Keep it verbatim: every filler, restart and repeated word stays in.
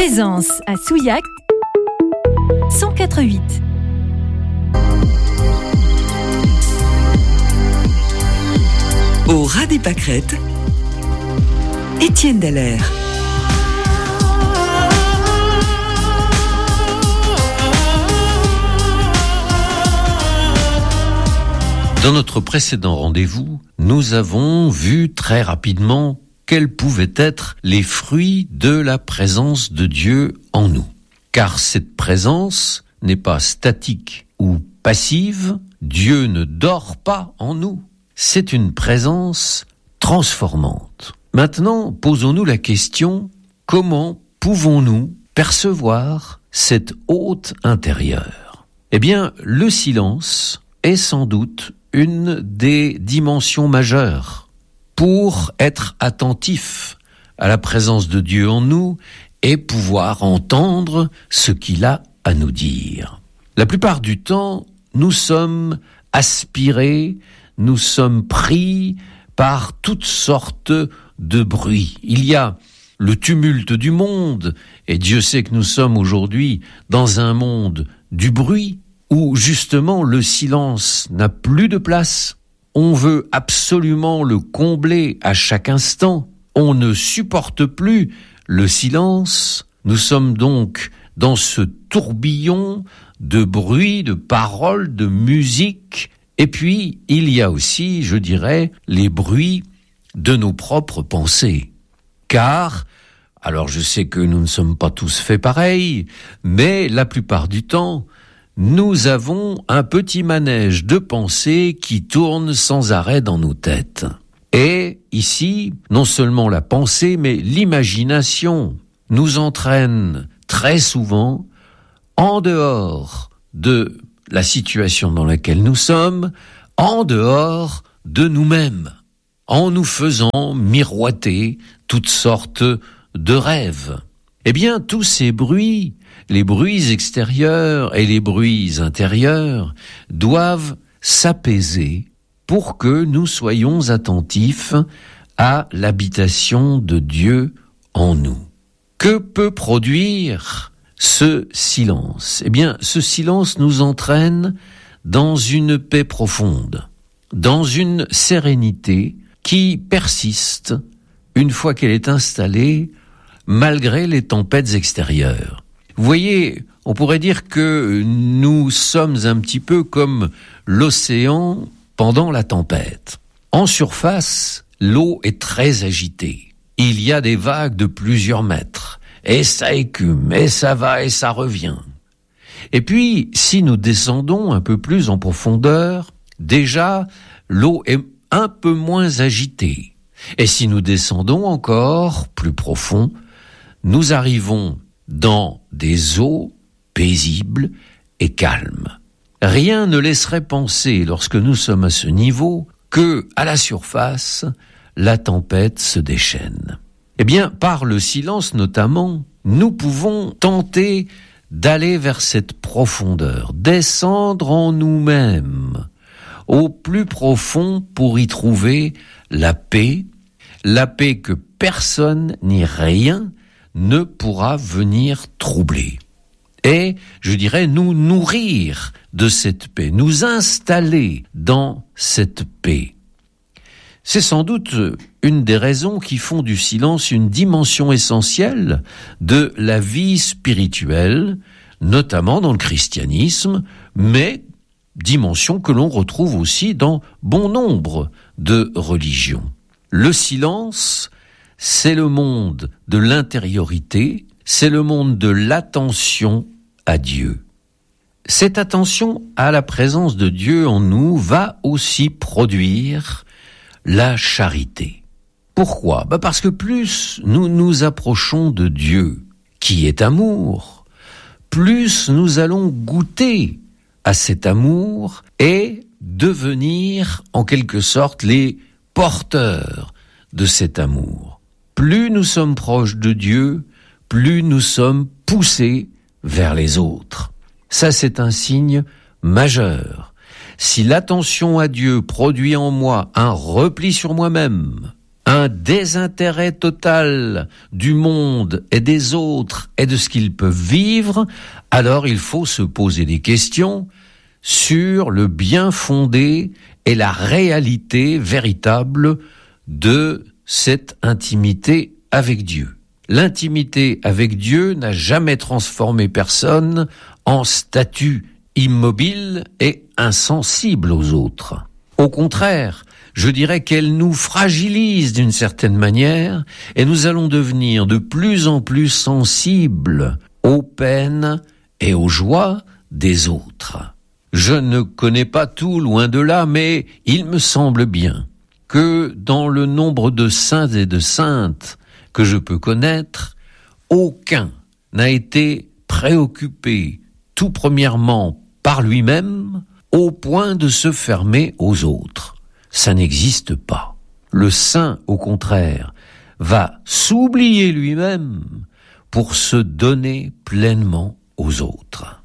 Présence à Souillac cent quatre virgule huit. Au ras des pâquerettes, Étienne Dallaire. Dans notre précédent rendez-vous, nous avons vu très rapidement quels pouvaient être les fruits de la présence de Dieu en nous. Car cette présence n'est pas statique ou passive, Dieu ne dort pas en nous. C'est une présence transformante. Maintenant, posons-nous la question, comment pouvons-nous percevoir cette hôte intérieure ? Eh bien, le silence est sans doute une des dimensions majeures pour être attentif à la présence de Dieu en nous et pouvoir entendre ce qu'il a à nous dire. La plupart du temps, nous sommes aspirés, nous sommes pris par toutes sortes de bruits. Il y a le tumulte du monde, et Dieu sait que nous sommes aujourd'hui dans un monde du bruit, où justement le silence n'a plus de place. On veut absolument le combler à chaque instant. On ne supporte plus le silence. Nous sommes donc dans ce tourbillon de bruit, de paroles, de musique. Et puis, il y a aussi, je dirais, les bruits de nos propres pensées. Car, alors je sais que nous ne sommes pas tous faits pareils, mais la plupart du temps, nous avons un petit manège de pensées qui tourne sans arrêt dans nos têtes. Et ici, non seulement la pensée, mais l'imagination nous entraîne très souvent en dehors de la situation dans laquelle nous sommes, en dehors de nous-mêmes, en nous faisant miroiter toutes sortes de rêves. Eh bien, tous ces bruits, les bruits extérieurs et les bruits intérieurs, doivent s'apaiser pour que nous soyons attentifs à l'habitation de Dieu en nous. Que peut produire ce silence ? Eh bien, ce silence nous entraîne dans une paix profonde, dans une sérénité qui persiste une fois qu'elle est installée, malgré les tempêtes extérieures. Vous voyez, on pourrait dire que nous sommes un petit peu comme l'océan pendant la tempête. En surface, l'eau est très agitée. Il y a des vagues de plusieurs mètres. Et ça écume, et ça va, et ça revient. Et puis, si nous descendons un peu plus en profondeur, déjà, l'eau est un peu moins agitée. Et si nous descendons encore plus profond, nous arrivons dans des eaux paisibles et calmes. Rien ne laisserait penser, lorsque nous sommes à ce niveau, que, à la surface, la tempête se déchaîne. Eh bien, par le silence notamment, nous pouvons tenter d'aller vers cette profondeur, descendre en nous-mêmes, au plus profond pour y trouver la paix, la paix que personne ni rien ne pourra venir troubler. Et, je dirais, nous nourrir de cette paix, nous installer dans cette paix. C'est sans doute une des raisons qui font du silence une dimension essentielle de la vie spirituelle, notamment dans le christianisme, mais dimension que l'on retrouve aussi dans bon nombre de religions. Le silence, c'est le monde de l'intériorité, c'est le monde de l'attention à Dieu. Cette attention à la présence de Dieu en nous va aussi produire la charité. Pourquoi ? Ben parce que plus nous nous approchons de Dieu, qui est amour, plus nous allons goûter à cet amour et devenir en quelque sorte les porteurs de cet amour. Plus nous sommes proches de Dieu, plus nous sommes poussés vers les autres. Ça, c'est un signe majeur. Si l'attention à Dieu produit en moi un repli sur moi-même, un désintérêt total du monde et des autres et de ce qu'ils peuvent vivre, alors il faut se poser des questions sur le bien fondé et la réalité véritable de cette intimité avec Dieu. L'intimité avec Dieu n'a jamais transformé personne en statut immobile et insensible aux autres. Au contraire, je dirais qu'elle nous fragilise d'une certaine manière et nous allons devenir de plus en plus sensibles aux peines et aux joies des autres. Je ne connais pas tout, loin de là, mais il me semble bien que dans le nombre de saints et de saintes que je peux connaître, aucun n'a été préoccupé tout premièrement par lui-même au point de se fermer aux autres. Ça n'existe pas. Le saint, au contraire, va s'oublier lui-même pour se donner pleinement aux autres.